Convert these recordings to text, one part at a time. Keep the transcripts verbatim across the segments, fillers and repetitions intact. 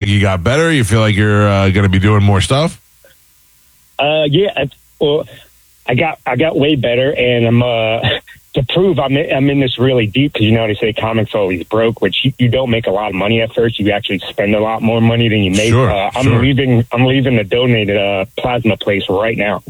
you got better? You feel like you're uh, going to be doing more stuff? Uh, yeah. I, well, I got I got way better, and I'm uh, to prove I'm in, I'm in this really deep, because you know they say comics always broke, which you, you don't make a lot of money at first. You actually spend a lot more money than you make. Sure, uh, I'm sure. leaving. I'm leaving the donated uh, plasma place right now.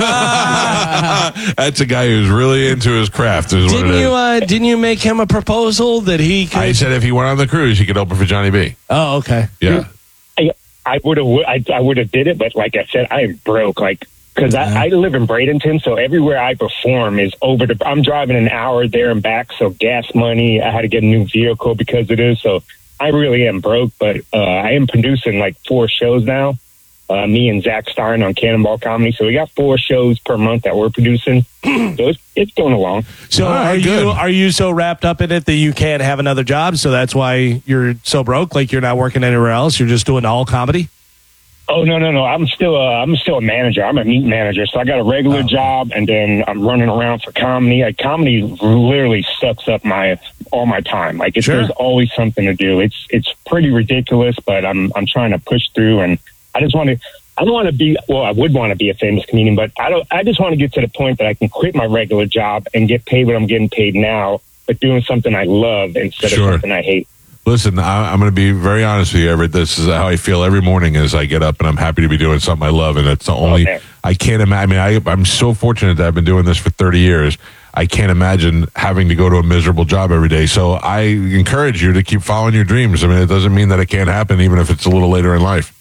That's a guy who's really into his craft. Is what Didn't it is. you? Uh, didn't you make him a proposal that he could? I said if he went on the cruise, he could open for Johnny B. Oh, okay. Yeah. I I would have I, I would have did it, but like I said, I am broke. Like. Because I, I live in Bradenton, so everywhere I perform is over the... I'm driving an hour there and back, so gas money, I had to get a new vehicle because of this, so I really am broke, but uh, I am producing like four shows now, uh, me and Zach Stein on Cannonball Comedy, so we got four shows per month that we're producing, so it's, it's going along. So All right, are good. you are you so wrapped up in it that you can't have another job, so that's why you're so broke? Like you're not working anywhere else? You're just doing all comedy? Oh, no, no, no. I'm still uh, I'm still a manager. I'm a meat manager. So I got a regular Oh. job, and then I'm running around for comedy. Like, comedy literally sucks up my all my time. Like, it's, Sure. there's always something to do. It's it's pretty ridiculous, but I'm I'm trying to push through, and I just want to. I don't want to be. Well, I would want to be a famous comedian, but I don't. I just want to get to the point that I can quit my regular job and get paid what I'm getting paid now, but doing something I love instead Sure. of something I hate. Listen, I, I'm going to be very honest with you, Everett. This is how I feel every morning as I get up, and I'm happy to be doing something I love. And it's the only, Okay. I can't imagine. I mean, I, I'm so fortunate that I've been doing this for thirty years. I can't imagine having to go to a miserable job every day. So I encourage you to keep following your dreams. I mean, it doesn't mean that it can't happen, even if it's a little later in life.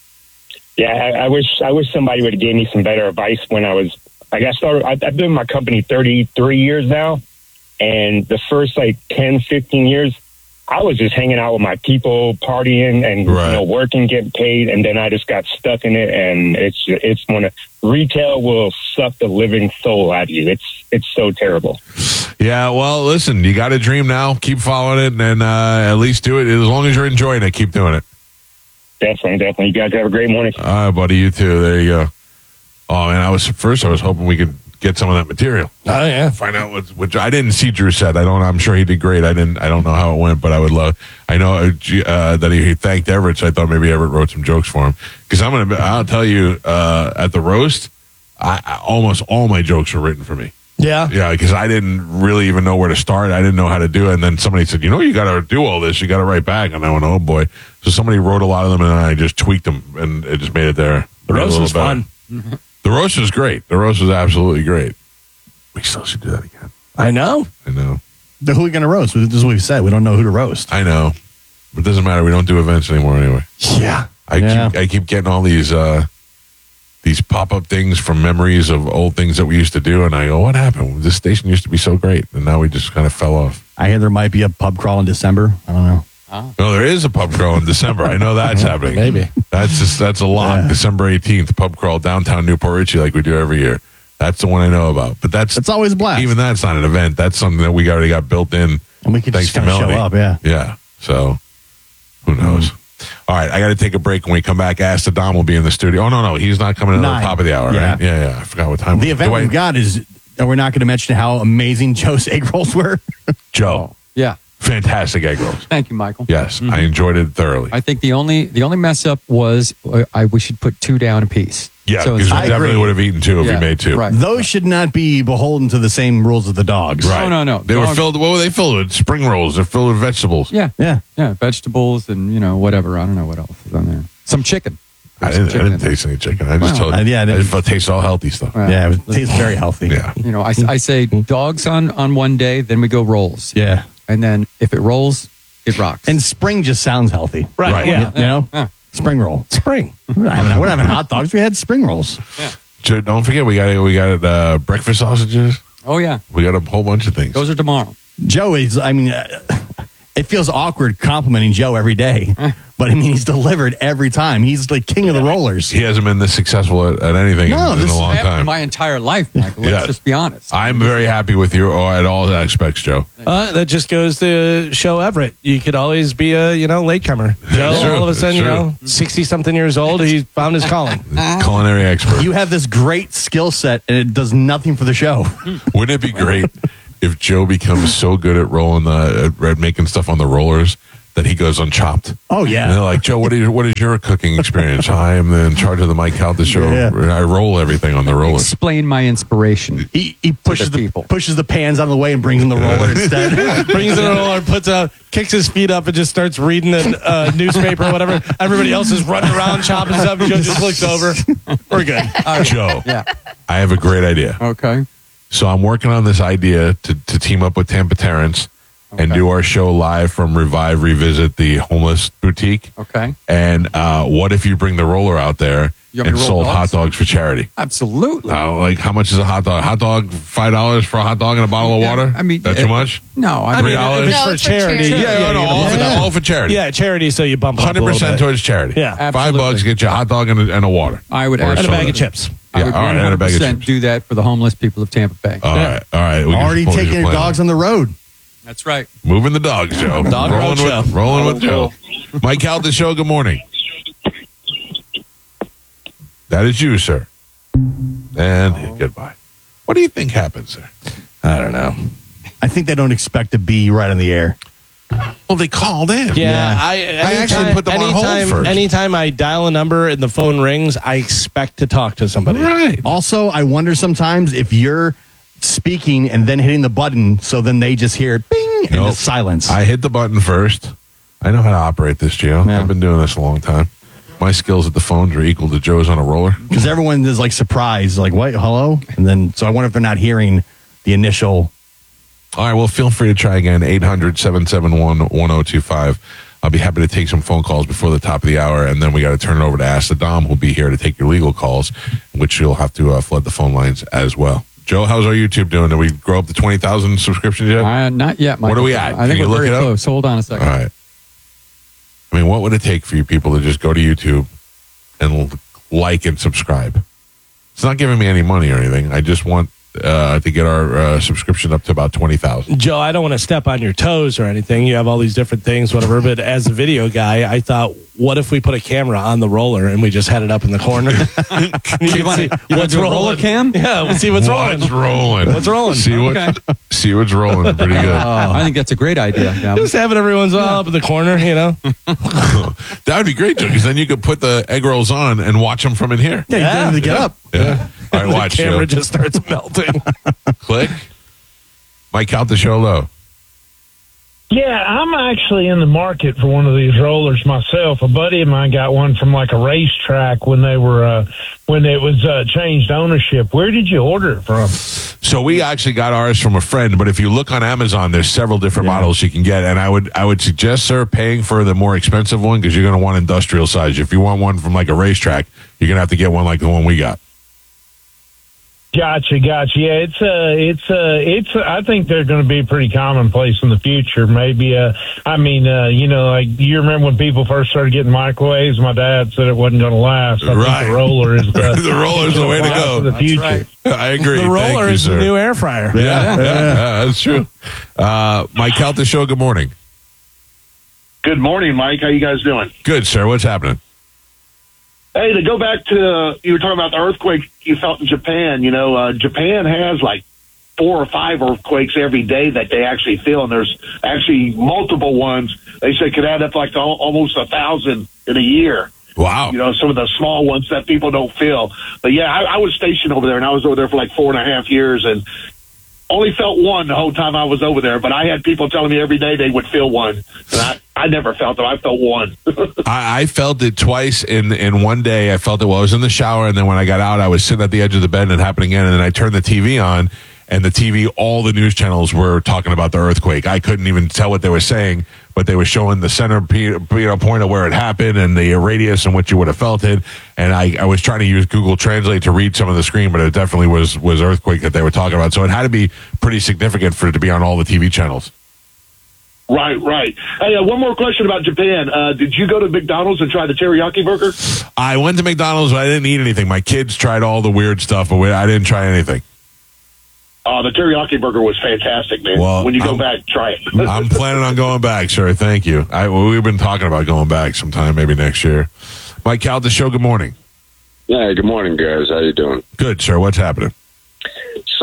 Yeah, I, I wish I wish somebody would have gave me some better advice when I was. Like I started. I, I've been in my company thirty-three years now, and the first like ten, fifteen years, I was just hanging out with my people, partying, and Right. you know, working, getting paid, and then I just got stuck in it. And it's it's one of retail will suck the living soul out of you. It's it's so terrible. Yeah, well, listen, you got a dream now. Keep following it, and uh, at least do it. As long as you're enjoying it, keep doing it. Definitely, definitely. You guys have a great morning. All right, buddy, you too. There you go. Oh, man, I was first. I was hoping we could get some of that material. Oh yeah. Find out what's which. I didn't see Drew said. I don't. I'm sure he did great. I didn't. I don't know how it went, but I would love. I know uh, G- uh, that he, he thanked Everett. So I thought maybe Everett wrote some jokes for him. Because I'm gonna. I'll tell you. Uh, at the roast, I, I almost all my jokes were written for me. Yeah. Yeah, because I didn't really even know where to start. I didn't know how to do it. And then somebody said, you know, you got to do all this. You got to write back. And I went, oh, boy. So somebody wrote a lot of them, and I just tweaked them, and it just made it there. The Made it a roast little was better. fun. The roast was great. The roast was absolutely great. We still should do that again. I know. I know. The who are we going to roast? This is what we said. We don't know who to roast. I know. But it doesn't matter. We don't do events anymore anyway. Yeah. I Yeah. keep I keep getting all these uh, these pop-up things from memories of old things that we used to do, and I go, what happened? This station used to be so great, and now we just kind of fell off. I hear there might be a pub crawl in December. I don't know. No, there is a pub crawl in December. I know that's happening. Maybe. That's just that's a lock. Yeah. December eighteenth, pub crawl downtown Newport Richie, like we do every year. That's the one I know about. But that's It's always a blast. even that's not an event. That's something that we already got built in. And we could Thanks just to kind of show Melanie. up, yeah. Yeah. So who knows? All right, I got to take a break. When we come back, Ask the Dom will be in the studio. Oh no, no, he's not coming in at Nine. the top of the hour. Yeah. Right? Yeah, yeah. I forgot what time. The it was. event Do I- we've got is, and we're not going to mention how amazing Joe's egg rolls were. Joe. Yeah. Fantastic egg rolls. Thank you, Michael. Yes, I enjoyed it thoroughly. I think the only the only mess up was uh, I we should put two down a piece. yeah, So because we it's- I definitely agree. would have eaten two if Yeah, we made two. right. Those should not be beholden to the same rules as the dogs. Right. No, no, no. They were Dog- filled. What were they filled with? Spring rolls. They're filled with vegetables. Yeah, Yeah. yeah, vegetables and you know whatever. I don't know what else is on there. Some chicken. I There's some didn't, I chicken didn't in taste any chicken. I just Wow. told Uh, you. yeah, I I didn't- just tastes all healthy stuff. there. Yeah, it tastes very healthy. Yeah. You know, I, I say dogs on on one day, then we go rolls, Yeah. and then if it rolls, it rocks. And spring just sounds healthy. Right. Right. Yeah. You know? Yeah. Spring roll. Spring. We're not having, we're not having hot dogs. We had spring rolls. So don't forget, we got we got uh, breakfast sausages. Oh yeah, We got a whole bunch of things. those are tomorrow. Joe is, I mean, uh, it feels awkward complimenting Joe every day. But, I mean, he's delivered every time. He's the king of the rollers. He hasn't been this successful at, at anything No, in, in this- a long I have time. my entire life, Michael. Let's Yeah. just be honest. I'm very happy with you at all aspects, Joe. Uh, that just goes to show Everett. You could always be a you know latecomer. Joe, It's true. all of a It's sudden, you true. know, sixty something years old, he found his calling. Culinary expert. You have this great skill set, and it does nothing for the show. Wouldn't it be great if Joe becomes so good at rolling the at, at making stuff on the rollers that he goes on Chopped. Oh, And they're yeah. like, Joe, what is what is your cooking experience? I am in charge of the Mike Calta show. Yeah. I roll everything on the roller. Explain my inspiration. He, he pushes the the, people. pushes the pans out of the way and brings in the roller instead. Brings in a roller, puts out, kicks his feet up, and just starts reading a uh, newspaper or whatever. Everybody else is running around chopping stuff. Joe just looks over. We're good. Joe, Yeah. I have a great idea. Okay. So I'm working on this idea to, to team up with Tampa Terrence and Okay. do our show live from Revive Revisit, the homeless boutique. Okay. And uh, what if you bring the roller out there You want me and to roll sold dogs? hot dogs for charity? Absolutely. Uh, like, how much is a hot dog? Hot dog, five dollars for a hot dog and a bottle of Yeah, water? I mean, That's uh, too much? No, I I mean, mean, dollars? if it's No, for it's for charity. charity. Yeah, yeah, no, you're all, gonna- for, Yeah. all for charity. Yeah, charity, so you bump it up one hundred a little percent bit. towards charity. Yeah. Five Absolutely. bucks, get you a hot dog and a, and a water. I would Or And a absolutely- bag of chips. I Yeah, would all right, and a bag of one hundred percent chips. do that for the homeless people of Tampa Bay. All right, all right. We can Already support taking your your plan. dogs on the road. That's right. Moving the dogs, Joe. Dog rolling road with, show. rolling with Joe. Mike Calta show, good morning. That is you, sir. And goodbye. What do you think happened, sir? I don't know. I think they don't expect to be right on the air. Well, they called in. Yeah, Yeah. I, I actually anytime- put them on hold anytime, first. Anytime I dial a number and the phone rings, I expect to talk to somebody. Right. Also, I wonder sometimes if you're speaking and then hitting the button, so then they just hear bing and Nope. just silence. I hit the button first. I know how to operate this, Gio. Yeah. I've been doing this a long time. My skills at the phones are equal to Joe's on a roller. Because everyone is like surprised, like, what, hello? And then, so I wonder if they're not hearing the initial. All right, well, feel free to try again, eight hundred, seven seven one, one oh two five. I'll be happy to take some phone calls before the top of the hour, and then we got to turn it over to Ask the Dom, who'll be here to take your legal calls, which you'll have to uh, flood the phone lines as well. Joe, how's our YouTube doing? Did we grow up to twenty thousand subscriptions yet? Uh, not yet, Mike. What are we at? I Can think you we're look very it up? close. Hold on a second. All right. I mean, what would it take for you people to just go to YouTube and l- like and subscribe? It's not giving me any money or anything. I just want uh, to get our uh, subscription up to about twenty thousand. Joe, I don't want to step on your toes or anything. You have all these different things, whatever. But as a video guy, I thought, what if we put a camera on the roller and we just had it up in the corner? you You want see to you wanna do a roller cam? Yeah, we'll see what's rolling. What's rolling? What's rolling? See what? Okay. See what's rolling. Pretty good. I think that's a great idea. Yeah. Just have it every once in a while up in the corner, you know? That would be great, Joe, because then you could put the egg rolls on and watch them from in here. Yeah, you don't have to get up. Yeah. All right, the watch. camera Joe. just starts melting. Click. Mike, count the show low. Yeah, I'm actually in the market for one of these rollers myself. A buddy of mine got one from like a racetrack when they were uh, when it was uh, changed ownership. Where did you order it from? So we actually got ours from a friend, but if you look on Amazon, there's several different models you can get, and I would I would suggest, sir, paying for the more expensive one because you're going to want industrial size. If you want one from like a racetrack, you're going to have to get one like the one we got. Gotcha, gotcha. Yeah, it's uh, it's uh, it's. Uh, I think they're going to be pretty commonplace in the future. Maybe, uh, I mean, uh, you know, like you remember when people first started getting microwaves? My dad said it wasn't going to last. I Right. think the roller is the, The roller's the way to go. for the That's future. right. I agree. The roller Thank you, is the sir. new air fryer. Yeah, yeah, yeah, that's true. Uh, Mike, count the show. Good morning. Good morning, Mike. How you guys doing? Good, sir. What's happening? Hey, to go back to uh, you were talking about the earthquake you felt in Japan. You know, uh, Japan has like four or five earthquakes every day that they actually feel, and there's actually multiple ones. They say could add up like to al- almost a thousand in a year. Wow. You know, some of the small ones that people don't feel. But yeah, I, I was stationed over there, and I was over there for like four and a half years, and only felt one the whole time I was over there. But I had people telling me every day they would feel one, and I, I never felt them. I felt one. I, I felt it twice in, in one day. I felt it while I was in the shower, and then when I got out, I was sitting at the edge of the bed and it happened again. And then I turned the T V on, and the T V, all the news channels were talking about the earthquake. I couldn't even tell what they were saying, but they were showing the center you know, point of where it happened and the radius in which you would have felt it. And I, I was trying to use Google Translate to read some of the screen, but it definitely was was earthquake that they were talking about. So it had to be pretty significant for it to be on all the T V channels. Right, right. Hey, uh, one more question about Japan. Uh, did you go to McDonald's and try the teriyaki burger? I went to McDonald's, but I didn't eat anything. My kids tried all the weird stuff, but we, I didn't try anything. Oh, the teriyaki burger was fantastic, man. Well, when you go I'm- back, try it. I'm planning on going back, sir. Thank you. I, well, we've been talking about going back sometime, maybe next year. Mike Cal, the show. Good morning. Yeah, good morning, guys. How you doing? Good, sir. What's happening? So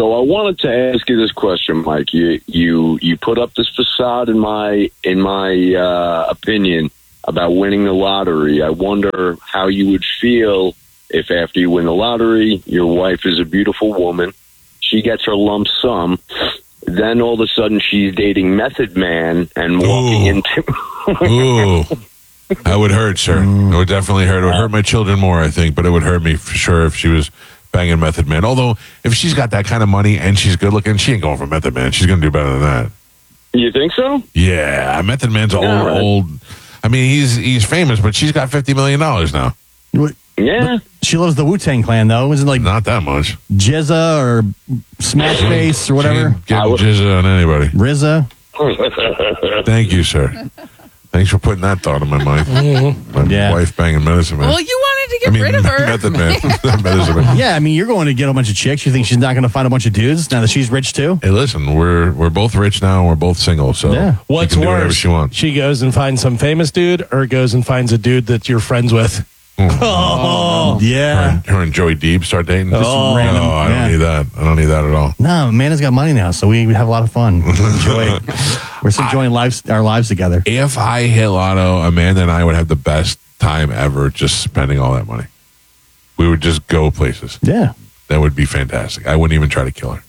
So I wanted to ask you this question, Mike. You you you put up this facade in my in my uh, opinion about winning the lottery. I wonder how you would feel if after you win the lottery, your wife is a beautiful woman, she gets her lump sum, then all of a sudden she's dating Method Man and walking Ooh. into. Ooh, that would hurt, sir. It would definitely hurt. It would hurt my children more, I think, but it would hurt me for sure if she was banging Method Man. Although, if she's got that kind of money and she's good looking, she ain't going for Method Man. She's going to do better than that. You think so? Yeah, Method Man's an Yeah, old, right. old. I mean, he's he's famous, but she's got fifty million dollars now. What- Yeah. She loves the Wu-Tang Clan, though. Isn't it like Not that much. Jizza or Smash Face or She whatever? ain't getting jizz on anybody. R Z A? Thank you, sir. Thanks for putting that thought in my mind. My Yeah. wife banging Medicine Man. Well, you wanted to get I mean, rid of her. Method Man. Medicine Man. Yeah, I mean, you're going to get a bunch of chicks. You think she's not going to find a bunch of dudes now that she's rich, too? Hey, listen, we're we're both rich now and we're both single, so Yeah. What's she can do whatever worse? she wants. She goes and finds some famous dude, or goes and finds a dude that you're friends with. Oh, Her, yeah. and, her and Joey Deeb start dating. Oh, no, random, I yeah. don't need that. I don't need that at all. No, Amanda's got money now, so we have a lot of fun. We enjoy, we're still enjoying lives, our lives together. If I hit lotto, Amanda and I would have the best time ever just spending all that money. We would just go places. Yeah. That would be fantastic. I wouldn't even try to kill her.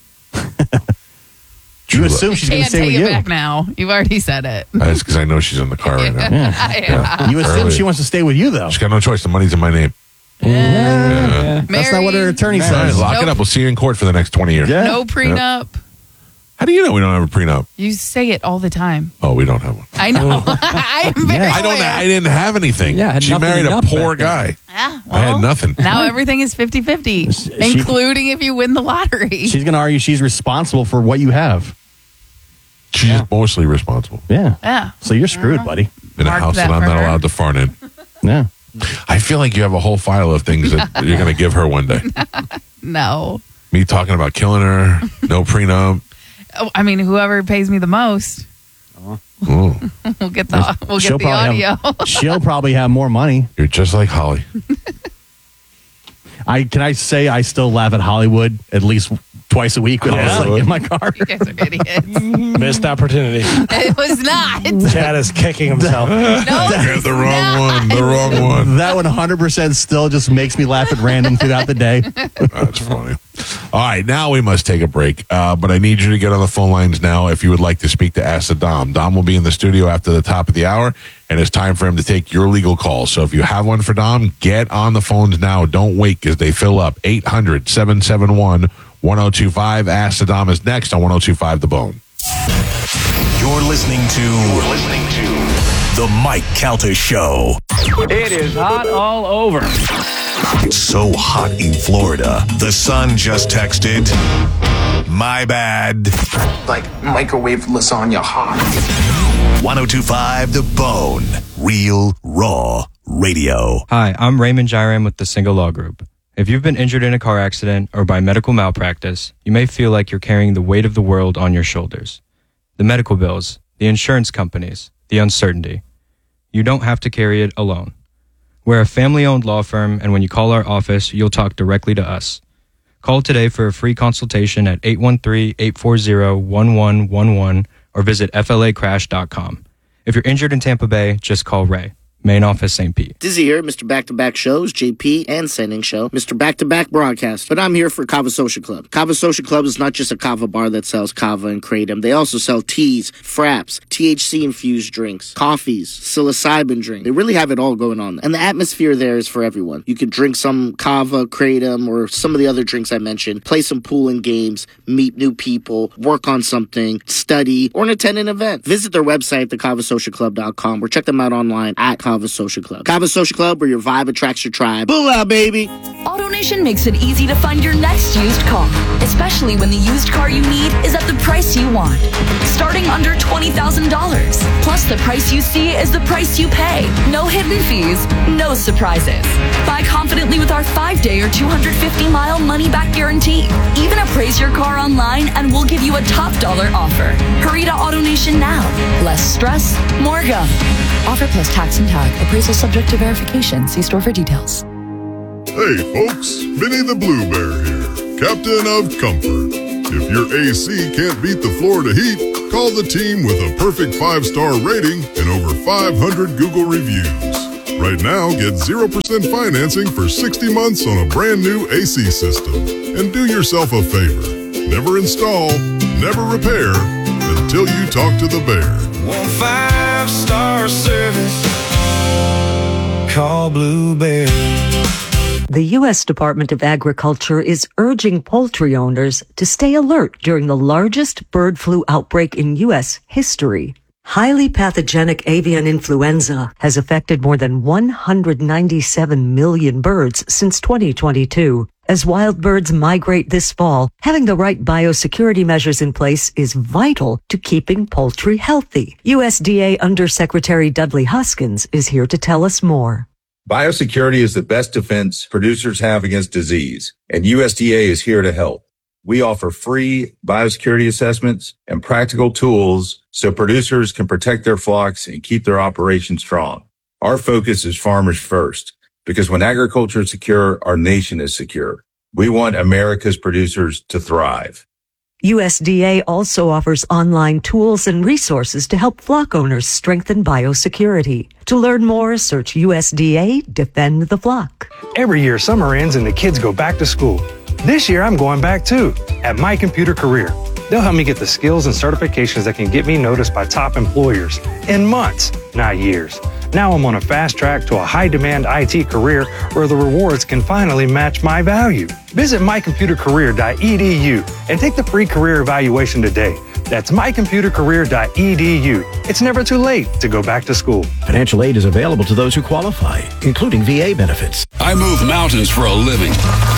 You True assume love. she's going to Can't stay take with it you. back now. You've already said it. That's because I know she's in the car right now. Yeah. Yeah. You assume Early. she wants to stay with you, though. She's got no choice. The money's in my name. That's not what her attorney All right, says. lock it Nope. up. We'll see you in court for the next twenty years. Yeah. No prenup. How do you know we don't have a prenup? You say it all the time. Oh, we don't have one. I know. I am very Yeah. I don't. aware. I didn't have anything. Yeah, I had she nothing married a enough poor back then. guy. Yeah, I had well, nothing. Now everything is fifty-fifty, She- including if you win the lottery. She's going to argue she's responsible for what you have. She's Yeah. mostly responsible Yeah. Yeah. So you're screwed, buddy. in a Mark house that that I'm for not her. allowed to fart in. Yeah. I feel like you have a whole file of things that you're going to give her one day. No. Me talking about killing her, no prenup. Oh, I mean, whoever pays me the most, Ooh, we'll get the we'll She'll get the probably audio. have- she'll probably have more money. you're just like Holly. I Can I say I still laugh at Hollywood at least twice a week when I was Yeah. like in my car? You guys are idiots. Missed opportunity. It was not. Chad is kicking himself. No, You have the wrong not. one. The wrong one. That one hundred percent still just makes me laugh at random throughout the day. That's funny. All right, now we must take a break. Uh, but I need you to get on the phone lines now if you would like to speak to Ask the Dom. Dom will be in the studio after the top of the hour, and it's time for him to take your legal calls. So if you have one for Dom, get on the phones now. Don't wait because they fill up. eight hundred, seven seven one, one oh two five. Ask the Dom is next on one oh two five The Bone. You're listening to You're listening to The Mike Calta Show. It is hot all over. It's so hot in Florida. The sun just texted. My bad. Like microwave lasagna hot. one oh two five The Bone. Real, raw radio. Hi, I'm Raymond Jiram with the Single Law Group. If you've been injured in a car accident or by medical malpractice, you may feel like you're carrying the weight of the world on your shoulders. The medical bills, the insurance companies, the uncertainty. You don't have to carry it alone. We're a family-owned law firm, and when you call our office, you'll talk directly to us. Call today for a free consultation at eight one three, eight four zero, one one one one or visit F L A crash dot com. If you're injured in Tampa Bay, just call Ray. Main office, Saint Pete. Dizzy here, Mister Back-to-Back Shows, J P, and Sending Show, Mister Back-to-Back Broadcast. But I'm here for Kava Social Club. Kava Social Club is not just a kava bar that sells kava and kratom. They also sell teas, fraps, T H C-infused drinks, coffees, psilocybin drink. They really have it all going on there. And the atmosphere there is for everyone. You could drink some kava, kratom, or some of the other drinks I mentioned, play some pool and games, meet new people, work on something, study, or attend an event. Visit their website, the kava social club dot com, or check them out online at Kava Social Club. Kava Social Club, where your vibe attracts your tribe. Booyah, baby! AutoNation makes it easy to find your next used car, especially when the used car you need is at the price you want. Starting under twenty thousand dollars. Plus, the price you see is the price you pay. No hidden fees, no surprises. Buy confidently with our five-day or two hundred fifty mile money-back guarantee. Even appraise your car online and we'll give you a top dollar offer. Hurry to AutoNation now. Less stress, more go. Offer plus tax and tag. Appraisal subject to verification. See store for details. Hey folks, Vinny the Blue Bear here, Captain of Comfort. If your A C can't beat the Florida heat, call the team with a perfect five-star rating and over five hundred Google reviews. Right now, get zero percent financing for sixty months on a brand new A C system. And do yourself a favor. Never install, never repair until you talk to the bear. One five-star service. Call Blue Bear. The U S Department of Agriculture is urging poultry owners to stay alert during the largest bird flu outbreak in U S history. Highly pathogenic avian influenza has affected more than one hundred ninety-seven million birds since twenty twenty-two. As wild birds migrate this fall, having the right biosecurity measures in place is vital to keeping poultry healthy. U S D A Undersecretary Dudley Hoskins is here to tell us more. Biosecurity is the best defense producers have against disease, and U S D A is here to help. We offer free biosecurity assessments and practical tools so producers can protect their flocks and keep their operations strong. Our focus is farmers first, because when agriculture is secure, our nation is secure. We want America's producers to thrive. U S D A also offers online tools and resources to help flock owners strengthen biosecurity. To learn more, search U S D A Defend the Flock. Every year, summer ends and the kids go back to school. This year, I'm going back too, at My Computer Career. They'll help me get the skills and certifications that can get me noticed by top employers in months, not years. Now I'm on a fast track to a high-demand I T career where the rewards can finally match my value. Visit my computer career dot e d u and take the free career evaluation today. That's my computer career dot e d u. It's never too late to go back to school. Financial aid is available to those who qualify, including V A benefits. I move mountains for a living.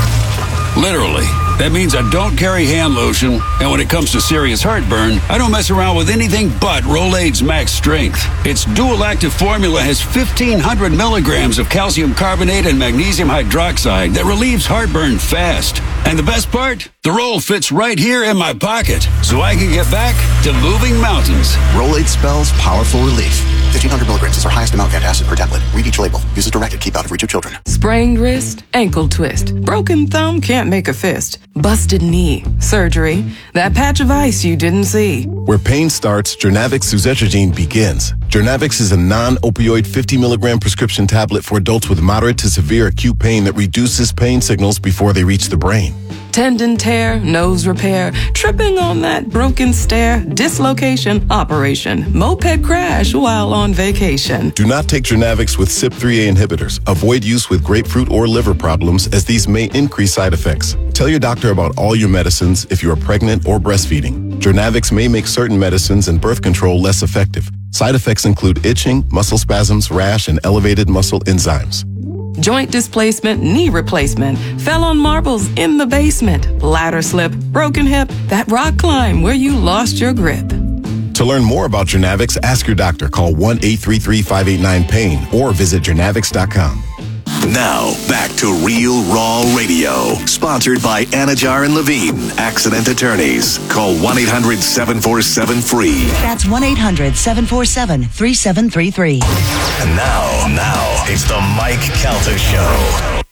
Literally. That means I don't carry hand lotion, and when it comes to serious heartburn, I don't mess around with anything but Rolaids Max Strength. Its dual-active formula has fifteen hundred milligrams of calcium carbonate and magnesium hydroxide that relieves heartburn fast. And the best part? The roll fits right here in my pocket, so I can get back to moving mountains. Rolaids spells powerful relief. fifteen hundred milligrams is our highest amount of antacid per tablet. Read each label. Use as directed. Keep out of reach of children. Sprained wrist, ankle twist, broken thumb can't make a fist, busted knee, surgery, that patch of ice you didn't see. Where pain starts, Jernavix suzetrigine begins. Jernavix is a non-opioid fifty milligram prescription tablet for adults with moderate to severe acute pain that reduces pain signals before they reach the brain. Tendon tear, nose repair, tripping on that broken stair, dislocation, operation, moped crash while on vacation. Do not take Jernavix with C Y P three A inhibitors. Avoid use with grapefruit or liver problems, as these may increase side effects. Tell your doctor about all your medicines if you are pregnant or breastfeeding. Jernavix may make certain medicines and birth control less effective. Side effects include itching, muscle spasms, rash, and elevated muscle enzymes. Joint displacement, knee replacement, fell on marbles in the basement, ladder slip, broken hip, that rock climb where you lost your grip. To learn more about Jernavix, ask your doctor. Call one eight three three, five eight nine, pain or visit jernavix dot com. Now, back to Real Raw Radio. Sponsored by Anajar and Levine, Accident Attorneys. Call one eight hundred, seven four seven, free. That's one eight hundred, seven four seven, three seven three three. And now, now, it's the Mike Calta Show.